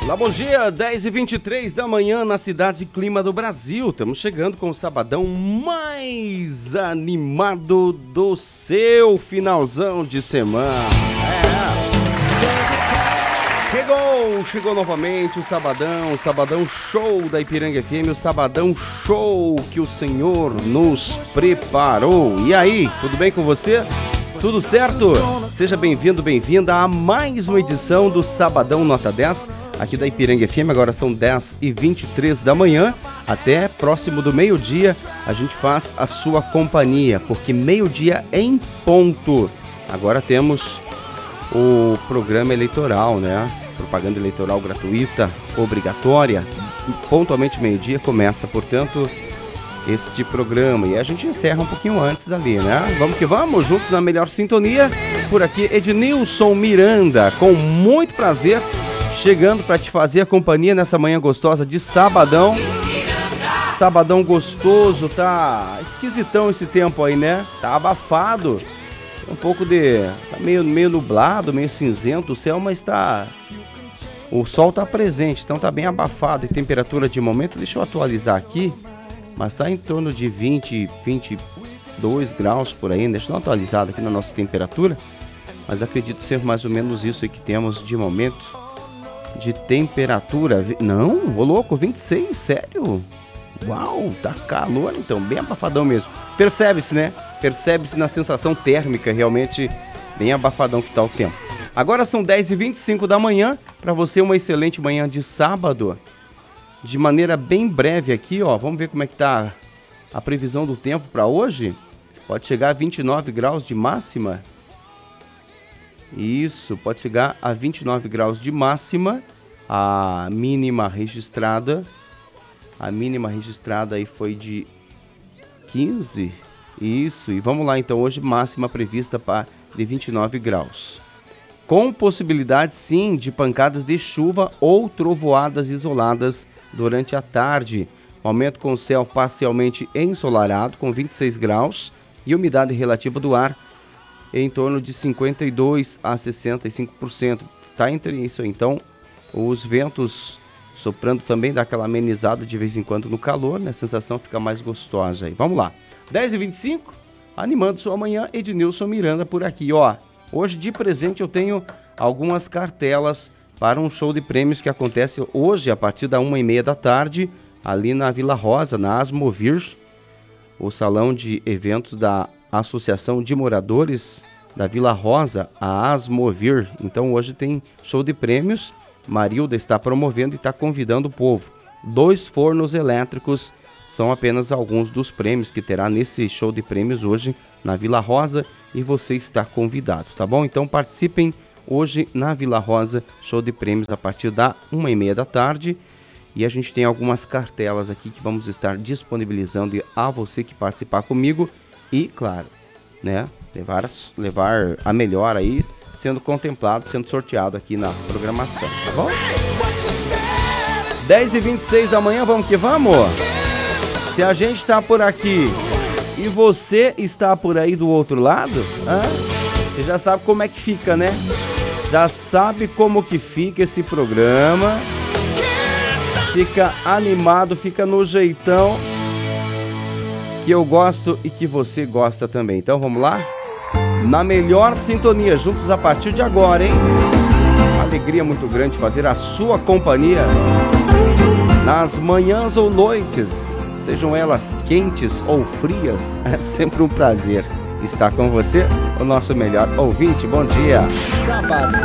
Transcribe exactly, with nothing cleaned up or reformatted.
Olá, bom dia, dez e vinte e três da manhã na cidade Clima do Brasil. Estamos chegando com o sabadão mais animado do seu finalzão de semana. É. Chegou, chegou novamente o sabadão, o sabadão show da Ipiranga F M, o sabadão show que o Senhor nos preparou. E aí, tudo bem com você? Tudo certo? Seja bem-vindo, bem-vinda a mais uma edição do Sabadão Nota dez, aqui da Ipiranga F M. Agora são dez e vinte e três da manhã, até próximo do meio-dia a gente faz a sua companhia, porque meio-dia em ponto. Agora temos o programa eleitoral, né? Propaganda eleitoral gratuita, obrigatória. Pontualmente meio-dia começa, portanto, este programa. E a gente encerra um pouquinho antes ali, né? Vamos que vamos, juntos na melhor sintonia. Por aqui, Ednilson Miranda, com muito prazer, chegando para te fazer a companhia nessa manhã gostosa de sabadão. Sabadão gostoso, tá esquisitão esse tempo aí, né? Tá abafado. Um pouco de... tá meio, meio nublado, meio cinzento o céu, mas tá... o sol tá presente, então tá bem abafado. E temperatura de momento, deixa eu atualizar aqui. Mas está em torno de vinte, vinte e dois graus por aí. Deixa eu dar uma atualizada aqui na nossa temperatura. Mas acredito ser mais ou menos isso aí que temos de momento de temperatura. Não, ô louco, vinte e seis, sério? Uau, tá calor então, bem abafadão mesmo. Percebe-se, né? Percebe-se na sensação térmica, realmente bem abafadão que tá o tempo. Agora são dez e vinte e cinco da manhã. Para você, uma excelente manhã de sábado. De maneira bem breve aqui, ó, vamos ver como é que tá a previsão do tempo para hoje. Pode chegar a vinte e nove graus de máxima. Isso, pode chegar a vinte e nove graus de máxima. A mínima registrada, a mínima registrada aí foi de quinze. Isso, e vamos lá então, hoje máxima prevista para de vinte e nove graus. Com possibilidade, sim, de pancadas de chuva ou trovoadas isoladas durante a tarde. Momento com o céu parcialmente ensolarado, com vinte e seis graus, e umidade relativa do ar em torno de cinquenta e dois a sessenta e cinco por cento. Tá entre isso aí. Então, os ventos soprando também dá aquela amenizada de vez em quando no calor, né? A sensação fica mais gostosa aí. Vamos lá. dez e vinte e cinco, animando sua manhã, Ednilson Miranda por aqui, ó. Hoje de presente eu tenho algumas cartelas para um show de prêmios que acontece hoje a partir da uma e meia da tarde, ali na Vila Rosa, na Asmovir, o salão de eventos da Associação de Moradores da Vila Rosa, a Asmovir. Então hoje tem show de prêmios, Marilda está promovendo e está convidando o povo. Dois fornos elétricos são apenas alguns dos prêmios que terá nesse show de prêmios hoje na Vila Rosa. E você está convidado, tá bom? Então participem hoje na Vila Rosa, show de prêmios a partir da uma e meia da tarde. E a gente tem algumas cartelas aqui que vamos estar disponibilizando a você que participar comigo. E, claro, né, levar, levar a melhor aí, sendo contemplado, sendo sorteado aqui na programação, tá bom? dez e vinte e seis da manhã, vamos que vamos? Se a gente tá por aqui... e você está por aí do outro lado? Hã? Você já sabe como é que fica, né? Já sabe como que fica esse programa. Fica animado, fica no jeitão que eu gosto e que você gosta também. Então vamos lá? Na melhor sintonia, juntos a partir de agora, hein? Uma alegria muito grande fazer a sua companhia nas manhãs ou noites. Sejam elas quentes ou frias, é sempre um prazer estar com você, o nosso melhor ouvinte. Bom dia! Sabadão